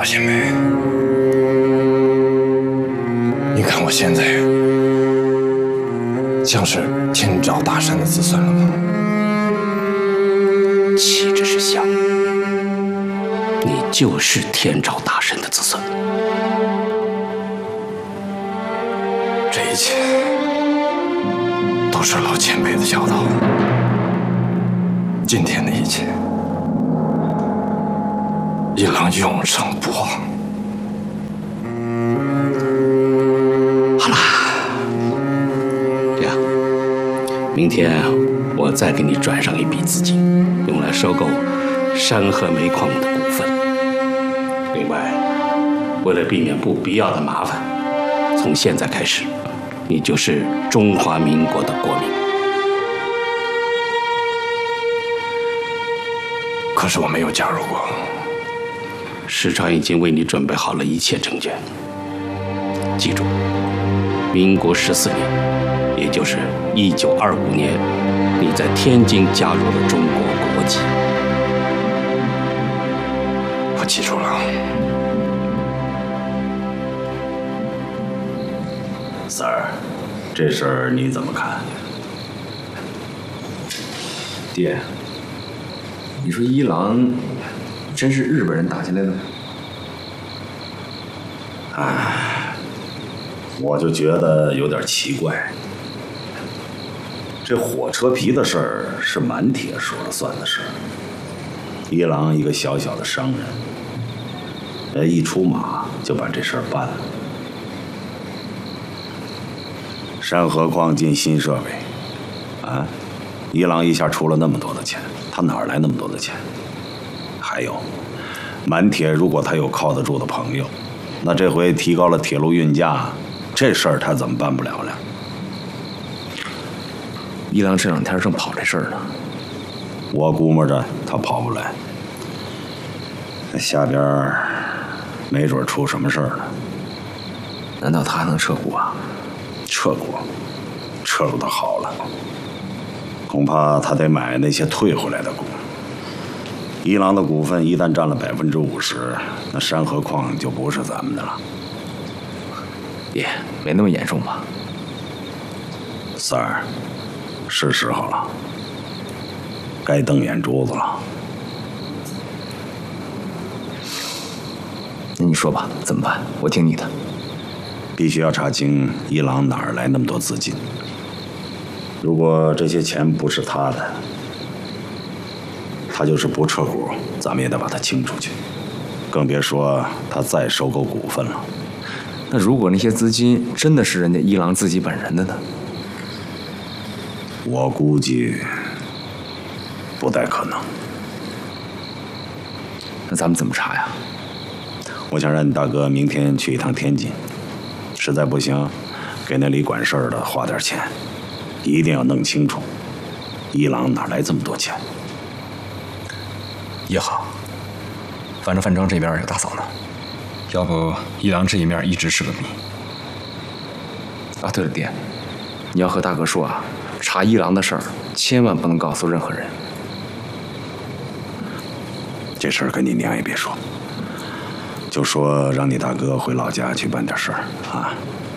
大前辈，你看我现在像是天照大神的子孙了吗？ 岂止是像，你就是天照大神的子孙。 这一切都是老前辈的教导。今天的一切，一郎永生不忘。 好了，这样，明天我再给你转上一笔资金，用来收购山河煤矿的股份。另外，为了避免不必要的麻烦，从现在开始，你就是中华民国的国民。 可是我没有加入过。 市场已经为你准备好了一切证券。记住，民国14年，也就是1925年，你在天津加入了中国国籍。 我记住了。 三儿，这事儿你怎么看？ 爹，你说一郎真是日本人打进来的吗？ 唉，我就觉得有点奇怪。这火车皮的事儿是满铁说了算的事儿，一郎一个小小的商人，一出马就把这事儿办了。山河矿进新设备，啊，一郎一下出了那么多的钱，他哪儿来那么多的钱？还有，满铁如果他有靠得住的朋友，那这回提高了铁路运价，这事儿他怎么办不了了？ 一郎这两天正跑这事儿呢， 我估摸着他跑不来，下边没准出什么事儿了。 难道他还能撤股啊？ 撤股，撤入的好了，恐怕他得买那些退回来的股。一郎的股份一旦占了50%，那山河矿就不是咱们的了。 爹，没那么严重吧？ 三儿，是时候了，该瞪眼珠子了。 那你说吧，怎么办？我听你的。 必须要查清一郎哪儿来那么多资金。如果这些钱不是他的，他就是不撤股，咱们也得把他清出去。更别说他再收购股份了。 那如果那些资金真的是人家一郎自己本人的呢？ 我估计不太可能。 那咱们怎么查呀？ 我想让你大哥明天去一趟天津，实在不行，给那里管事儿的花点钱，一定要弄清楚一郎哪来这么多钱。 也好，反正范庄这边有大嫂呢，要不一郎这一面一直是个谜。 啊，对了，爹，你要和大哥说啊，查一郎的事儿千万不能告诉任何人。 这事儿跟你娘也别说，就说让你大哥回老家去办点事儿啊。